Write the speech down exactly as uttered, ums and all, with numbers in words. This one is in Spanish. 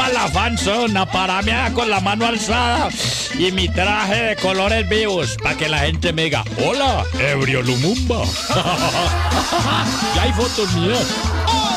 a la fanzona para mí con la mano alzada y mi traje de colores vivos para que la gente me diga, hola, ebrio Lumumba. Ya hay fotos mías.